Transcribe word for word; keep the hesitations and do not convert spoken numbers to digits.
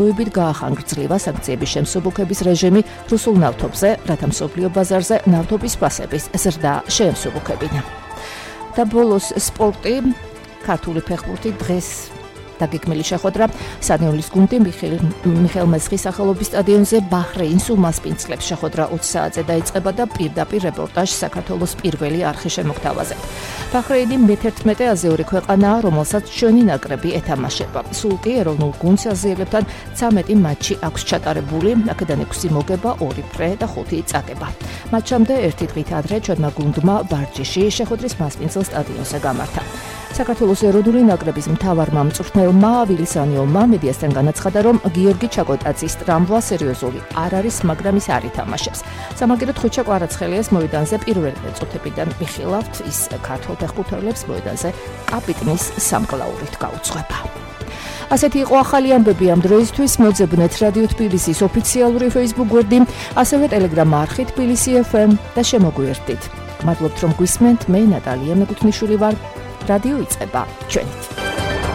მოებით გაახანგრძლივა სანქციების შემსუბუქების რეჟიმი რუსულ ნავთობზე, რათა მსოფლიო ბაზარზე ნავთობის ფასების ზრდა შეემსუბუქებინა. და ბოლოს სპორტი, ქართული ფეხბურთი დღეს დაგეგმილი შეხვედრა სანეულის გუნდი მიხეილ მესხის სახელობის სტადიონზე ბაჰრეინს უმასპინძლებს. შეხვედრა ოცი საათზე დაიწყება და პირდაპირ რეპორტაჟი საქართველოს პირველი არხი შემოგთავაზე. ბაჰრეინი მეთერთმეტე აზიური ქვეყანაა, რომელსაც ჩვენი ნაკრები ეთამაშება. სულ კი ეროვნულ გუნდს აზიელებთან ცამეტი მატჩი აქვს ჩატარებული, აქედან ექვსი მოგება, ორი ფრე და ხუთი წაგება. მატჩამდე ერთი დღით ადრე ჩვენმა გუნდმა ვარჯიში შეხვედრის მასპინძელ სტადიონზე გამართა. საქართველოს ეროვნული ნაკრების მთავარმა მწვრთნელმა ვილისანიოვმა მედიასთან განაცხადა, რომ გიორგი ჩაკოტაძის ტრამვა სერიოზული არ არის, მაგრამ ის არ ითამაშებს. სამაგიეროდ ხვიჩა კვარაცხელიას მოედანზე პირველი წუთებიდან მიხილავთ, ის ქართველ ფეხბურთელებს მოედანზე კაპიტნის სამკლაურით გაუძღვება. ასეთი იყო ახალი ამბები ამ დროისთვის. მოძებნეთ რადიო თბილისის ოფიციალური Facebook გვერდი, ასევე Telegram არხი თბილისი ეფ ემ და შემოგვიერთდით. მადლობთ რომ გვისმენთ, მე ნატალია მეკუთვნიშვილი ვარ. რადიო იწყება ჩვენით.